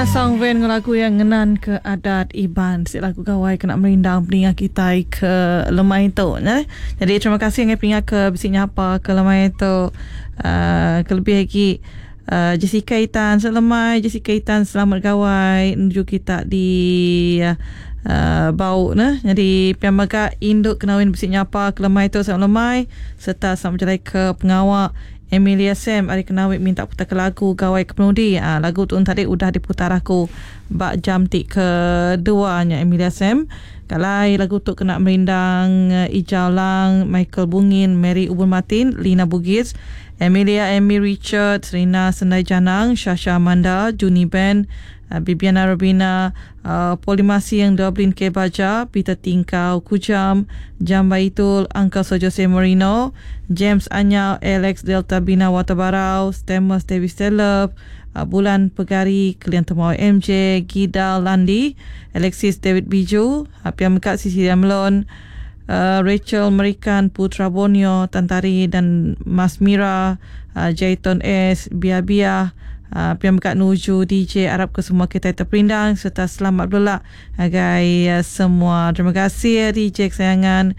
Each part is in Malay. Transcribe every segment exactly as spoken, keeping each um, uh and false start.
Ina Song Wen lagu yang ngenan ke adat Iban. Si lagu gawai kena merindang peningat kita ke lemai tu. Ne? Jadi terima kasih yang peningat ke bisinya apa ke lemai tu. Uh, kelebih lagi uh, Jessica Itan selemai Jessica Itan selamat gawai menuju kita di uh, uh, bau ne. Jadi piamaga induk kenawin bisinya apa ke lemai tu selamat lemai serta selamat jalai ke pengawak Emilia Sam hari kenawik minta putar ke lagu gawai ke penudi. Ha, lagu tu tadi udah diputar aku bak jam tik keduanya Emilia Sam. Kalai lagu tu kena merindang uh, Ijau Lang, Michael Bungin, Mary Ubun Martin, Lina Bugis, Emilia Amy Richard, Rina Sendai Janang, Shasha Amanda, Juni Ben, uh, Bibiana Robina, uh, Polimasi yang Dublin K Baja, Peter Tingkau, Kujam, Jamba Itul, Uncle Sir Jose Morino, James Anyau, Alex Delta Bina Watabarau, Stemos Davis Telep, uh, Bulan Pegari, Kalian Temawai M J, Gida Landi, Alexis David Biju, Apiam Mekat Sisi Damlon, uh, Rachel Merikan, Putra Bonio, Tantari dan Mas Mira, uh, Jaiton S, Bia Bia, uh, Apiam Mekat Nuju, D J Arab ke semua kita terperindang serta selamat pula agai uh, semua. Terima kasih D J kesayangan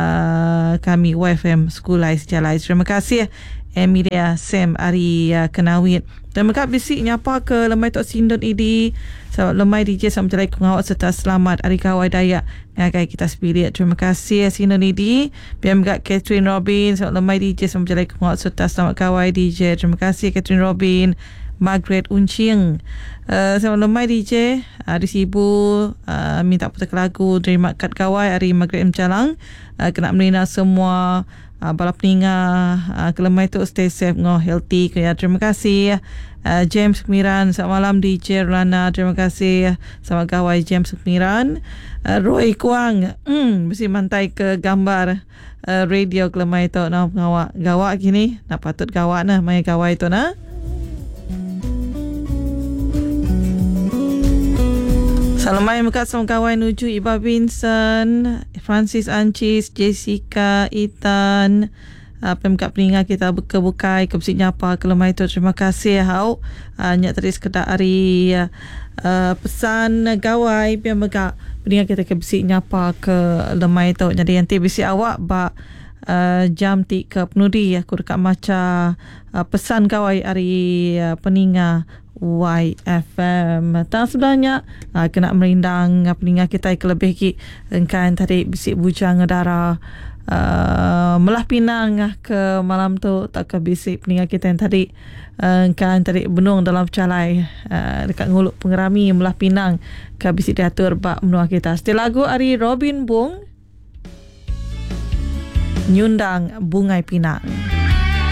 uh, kami Y F M Sekolah Sejalai. Terima kasih Emilia Sam Ari uh, Kenawit. Dan mereka bisik nyapa ke lemai Tok Sindon ini. So, lemai D J sama jelai kengawat serta selamat Hari Kawai Dayak ngagai kita spirit. Terima kasih Sindon ini. Biar mereka Catherine Robin. So, lemai D J sama jelai kengawat serta selamat Kawai D J. Terima kasih Catherine Robin. Margaret Uncing. Uh, sama lemai D J Hari Sibu uh, minta putar lagu dari Makat Kawai Hari Margaret M. Calang. Uh, kena merina semua Uh, balap peningat uh, kelemai tu stay safe ngoh healthy kaya. Terima kasih uh, James Kemiran. Selamat malam D J Rana. Terima kasih sama gawai James Kemiran. uh, Roy Kuang hmm, mesti mantai ke gambar uh, radio kelemai tu nah ngawak gawak gini nak patut gawak nah mai gawai tu nah. Salamai mekat sama kawan nuju Iba Vincent, Francis Ancis, Jessica Itan, apa uh, mekat peningat kita buka-bukai kebesitnya apa kelemai itu. Terima kasih hau uh, nyak tadi sekedar hari uh, uh, pesan gawai biar mekat peningat kita kebesitnya apa ke lemai itu. Jadi nanti bisi awak bak uh, jam ti ke penudi aku dekat maca uh, pesan gawai hari uh, peningat Y F M. Tak sebenarnya uh, kena merindang uh, peningat kita ke lebih ki engkan tadi bisik bujang ngedara uh, melah pinang uh, ke malam tu tak ke bisik peningat kita yang tadi uh, engkan tadi benung dalam calai uh, dekat nguluk pengerami melah pinang ke bisik diatur bak menua kita. Setiap lagu Ari Robin Bung Nyundang Bungai Pinang.